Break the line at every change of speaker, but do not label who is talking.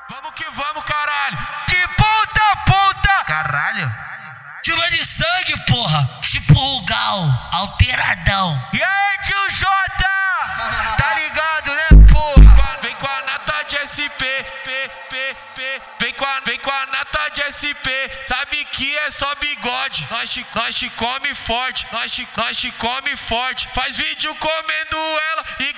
Vamos que vamos, caralho. De ponta a ponta.
Caralho.
Chuva de sangue, porra. Tipo Rugal, alteradão.
E aí, tio Jota? Tá ligado, né, porra? Vem com a nata de SP, Vem com a nata de SP. Sabe que é só bigode. Nós te come forte. Nós te come forte. Faz vídeo comendo ela e